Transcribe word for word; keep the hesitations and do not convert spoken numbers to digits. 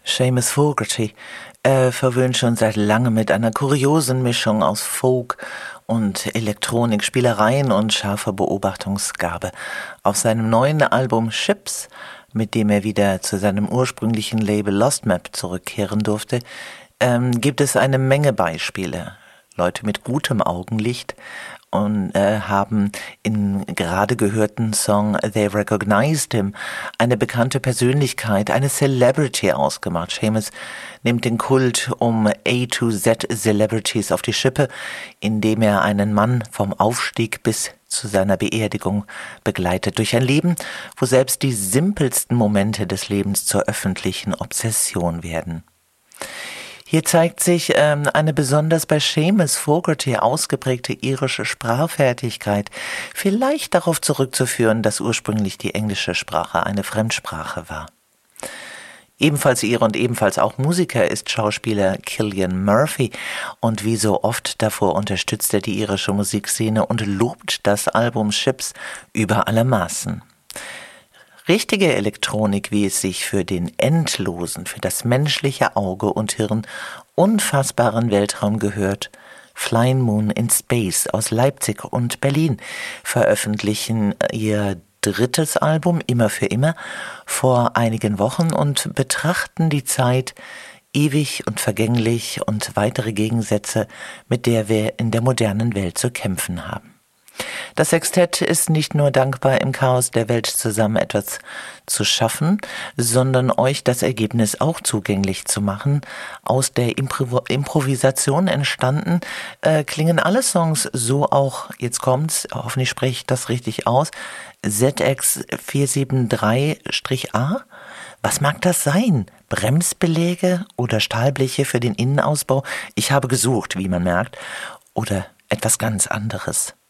Seamus Fogarty äh, verwöhnt schon seit langem mit einer kuriosen Mischung aus Folk und Elektronik, Spielereien und scharfer Beobachtungsgabe. Auf seinem neuen Album Ships, mit dem er wieder zu seinem ursprünglichen Label Lost Map zurückkehren durfte, ähm, gibt es eine Menge Beispiele. Leute mit gutem Augenlicht und äh, haben in gerade gehörten Song They Recognized Him eine bekannte Persönlichkeit, eine Celebrity ausgemacht. Seamus nimmt den Kult um A to Z Celebrities auf die Schippe, indem er einen Mann vom Aufstieg bis zu seiner Beerdigung begleitet durch ein Leben, wo selbst die simpelsten Momente des Lebens zur öffentlichen Obsession werden. Hier zeigt sich ähm, eine besonders bei Seamus Fogarty ausgeprägte irische Sprachfertigkeit, vielleicht darauf zurückzuführen, dass ursprünglich die englische Sprache eine Fremdsprache war. Ebenfalls Ire und ebenfalls auch Musiker ist Schauspieler Cillian Murphy und wie so oft davor unterstützt er die irische Musikszene und lobt das Album Ships über alle Maßen. Richtige Elektronik, wie es sich für den endlosen, für das menschliche Auge und Hirn unfassbaren Weltraum gehört, Flying Moon in Space aus Leipzig und Berlin veröffentlichen ihr drittes Album Immer für immer vor einigen Wochen und betrachten die Zeit ewig und vergänglich und weitere Gegensätze, mit der wir in der modernen Welt zu kämpfen haben. Das Sextett ist nicht nur dankbar, im Chaos der Welt zusammen etwas zu schaffen, sondern euch das Ergebnis auch zugänglich zu machen. Aus der Impro- Improvisation entstanden äh, klingen alle Songs so auch, jetzt kommt's, hoffentlich spreche ich das richtig aus, Z X vier sieben drei A? Was mag das sein? Bremsbeläge oder Stahlbleche für den Innenausbau? Ich habe gesucht, wie man merkt. Oder etwas ganz anderes.